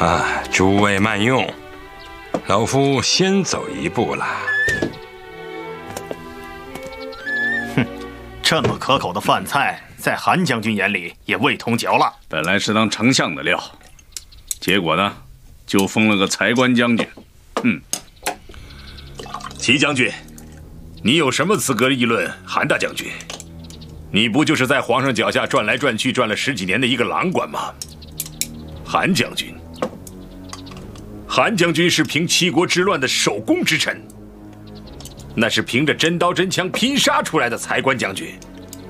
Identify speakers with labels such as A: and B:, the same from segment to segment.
A: 啊，诸位慢用，老夫先走一步了。
B: 哼，这么可口的饭菜，在韩将军眼里也味同嚼蜡。
C: 本来是当丞相的料，结果呢，就封了个财官将军。
D: 齐将军，你有什么资格议论韩大将军？你不就是在皇上脚下转来转去，转了10几年的一个郎官吗？韩将军是平七国之乱的首功之臣，那是凭着真刀真枪拼杀出来的财官将军。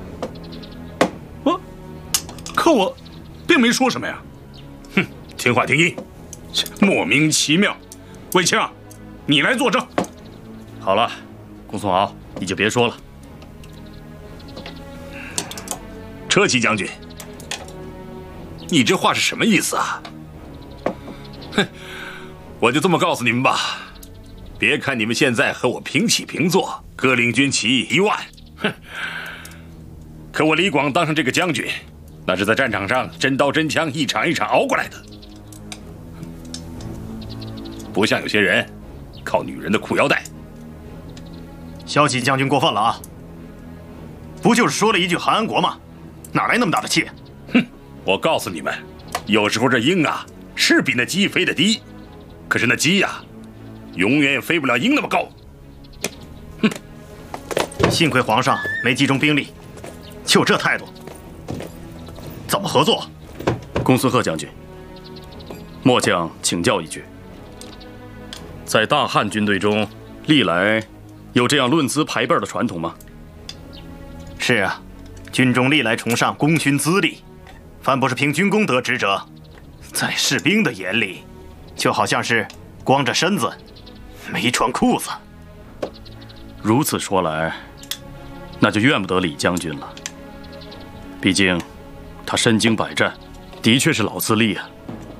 C: 可我并没说什么呀。
D: 哼，听话听音，
C: 莫名其妙。卫青，你来作证。
B: 好了，公孙敖，你就别说了。
D: 车骑将军，你这话是什么意思啊？哼，我就这么告诉你们吧，别看你们现在和我平起平坐，各领军旗1万，哼，可我李广当上这个将军，那是在战场上真刀真枪一场一场熬过来的，不像有些人靠女人的裤腰带。
B: 骁骑将军过分了啊！不就是说了一句韩安国吗？哪来那么大的气？
D: 哼！我告诉你们，有时候这鹰啊是比那鸡飞得低，可是那鸡呀，永远也飞不了鹰那么高。
B: 哼！幸亏皇上没集中兵力，就这态度，怎么合作？
E: 公孙贺将军，末将请教一句，在大汉军队中，历来有这样论资排辈的传统吗？
B: 是啊，军中历来崇尚功勋资历，凡不是凭军功得职者，在士兵的眼里，就好像是光着身子，没穿裤子。
E: 如此说来，那就怨不得李将军了。毕竟，他身经百战，的确是老资历啊。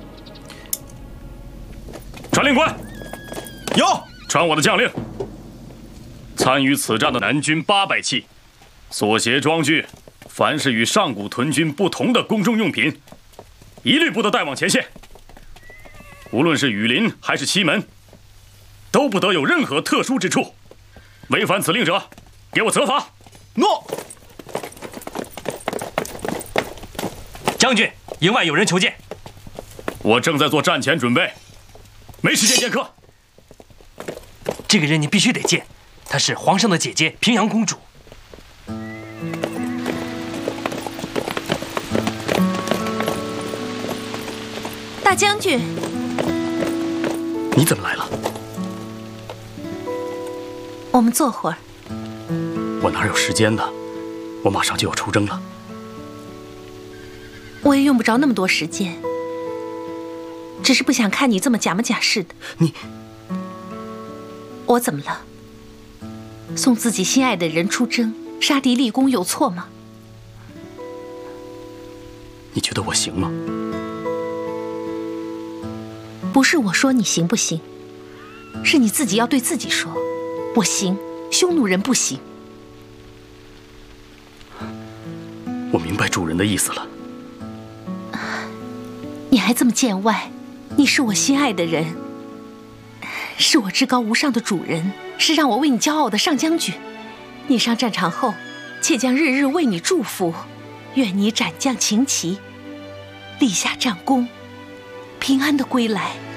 E: 传令官，
B: 有
E: 传我的将令。参与此战的南军800骑，所携装具，凡是与上古屯军不同的宫中用品，一律不得带往前线。无论是羽林还是西门，都不得有任何特殊之处。违反此令者，给我责罚。
B: 诺。
F: 将军，营外有人求见。
E: 我正在做战前准备，没时间见客。
F: 这个人你必须得见。她是皇上的姐姐平阳公主。
G: 大将军，
E: 你怎么来了？
G: 我们坐会儿。
E: 我哪有时间呢？我马上就要出征了。
G: 我也用不着那么多时间，只是不想看你这么假模假式的。我怎么了？送自己心爱的人出征，杀敌立功有错吗？
E: 你觉得我行吗？
G: 不是我说你行不行，是你自己要对自己说，我行，匈奴人不行。
E: 我明白主人的意思了。
G: 你还这么见外？你是我心爱的人，是我至高无上的主人，是让我为你骄傲的上将军。你上战场后，妾将日日为你祝福，愿你斩将擒旗，立下战功，平安的归来。